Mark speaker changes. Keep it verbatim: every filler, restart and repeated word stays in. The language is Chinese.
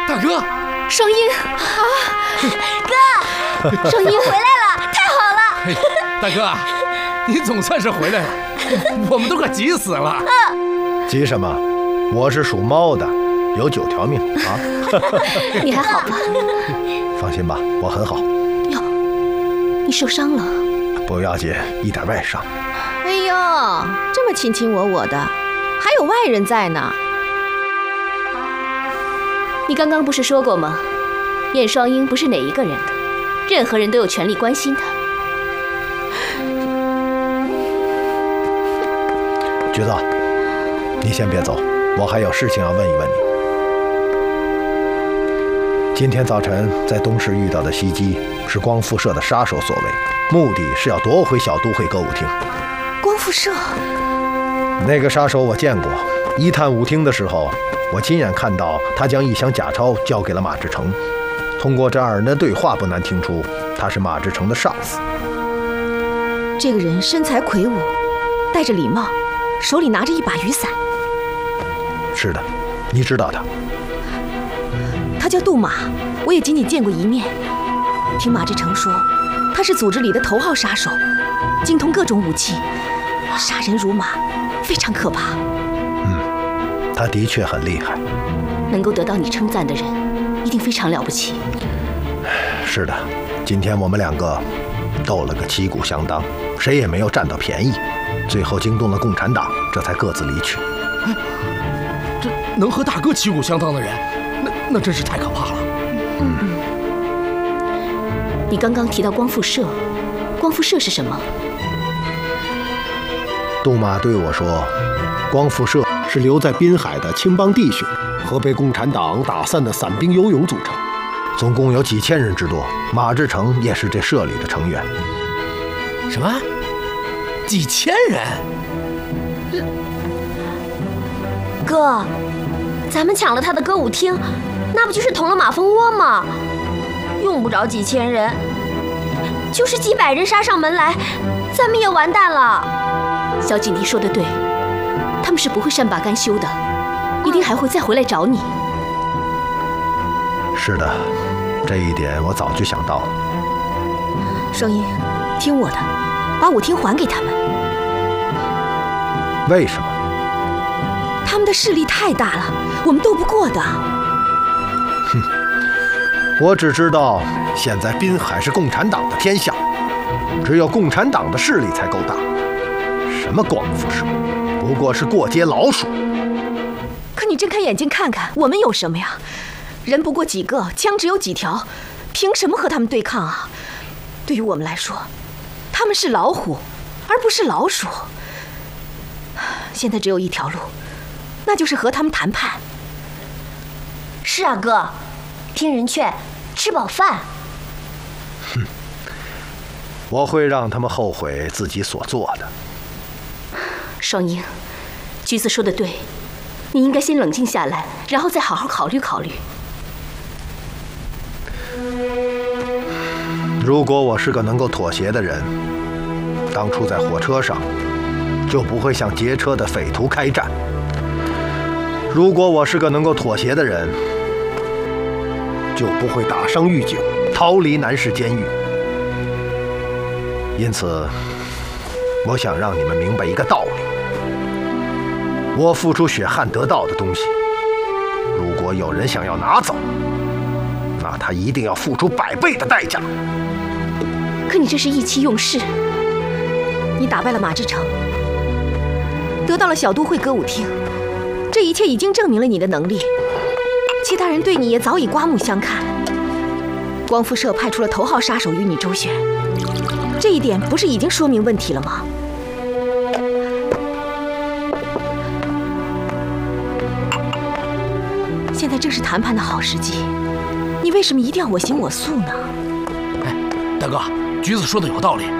Speaker 1: 大哥，
Speaker 2: 双鹰啊，
Speaker 3: 哥，双鹰回来了，太好了！
Speaker 1: 哎，大哥，你总算是回来了，我们都快急死了。
Speaker 4: 急什么？我是属猫的，有九条命啊！
Speaker 2: 你还好吧？
Speaker 4: 放心吧，我很好。
Speaker 2: 哟，你受伤了？
Speaker 4: 不要紧，一点外伤。
Speaker 2: 哎呦，这么卿卿我我的，还有外人在呢。你刚刚不是说过吗？燕双鹰不是哪一个人的，任何人都有权利关心他。
Speaker 4: 橘子，你先别走，我还有事情要问一问你。今天早晨在东市遇到的袭击是光复社的杀手所为，目的是要夺回小都会歌舞厅。
Speaker 2: 光复社？
Speaker 4: 那个杀手我见过，一探舞厅的时候，我亲眼看到他将一箱假钞交给了马志成。通过这二人的对话，不难听出他是马志成的上司。
Speaker 2: 这个人身材魁梧，戴着礼帽，手里拿着一把雨伞。
Speaker 4: 是的，你知道他？
Speaker 2: 他叫杜马，我也仅仅见过一面。听马志成说，他是组织里的头号杀手，精通各种武器，杀人如麻，非常可怕。
Speaker 4: 嗯，他的确很厉害。
Speaker 2: 能够得到你称赞的人，一定非常了不起。
Speaker 4: 是的，今天我们两个斗了个旗鼓相当，谁也没有占到便宜，最后惊动了共产党，这才各自离去。
Speaker 1: 哎，这能和大哥旗鼓相当的人，那那真是太可怕了。
Speaker 4: 嗯，
Speaker 2: 你刚刚提到光复社，光复社是什么？
Speaker 4: 杜马对我说，光复社是留在滨海的青帮弟兄和被共产党打散的散兵游勇组成，总共有几千人之多。马志成也是这社里的成员。
Speaker 1: 什么？几千人？
Speaker 3: 哥，咱们抢了他的歌舞厅，那不就是捅了马蜂窝吗？用不着几千人，就是几百人杀上门来，咱们也完蛋了。
Speaker 2: 小锦笛说的对，他们是不会善罢甘休的，一定还会再回来找你。
Speaker 4: 是的，这一点我早就想到了。
Speaker 2: 双鹰，听我的，把舞厅还给他们。
Speaker 4: 为什么？
Speaker 2: 他们的势力太大了，我们斗不过的。
Speaker 4: 哼，我只知道现在滨海是共产党的天下，只有共产党的势力才够大。什么光复社，不过是过街老鼠。
Speaker 2: 可你睁开眼睛看看，我们有什么呀？人不过几个，枪只有几条，凭什么和他们对抗啊？对于我们来说，他们是老虎，而不是老鼠。现在只有一条路，那就是和他们谈判。
Speaker 3: 是啊，哥，听人劝，吃饱饭。
Speaker 4: 哼，我会让他们后悔自己所做的。
Speaker 2: 双鹰，橘子说的对，你应该先冷静下来，然后再好好考虑考虑。
Speaker 4: 如果我是个能够妥协的人，当初在火车上就不会向劫车的匪徒开战。如果我是个能够妥协的人，就不会打伤狱警，逃离南市监狱。因此，我想让你们明白一个道理：我付出血汗得到的东西，如果有人想要拿走，那他一定要付出百倍的代价。
Speaker 2: 可你这是意气用事，你打败了马志成，得到了小都会歌舞厅，这一切已经证明了你的能力，其他人对你也早已刮目相看。光复社派出了头号杀手与你周旋，这一点不是已经说明问题了吗？现在正是谈判的好时机，你为什么一定要我行我素呢？
Speaker 1: 哎，大哥，橘子说的有道理。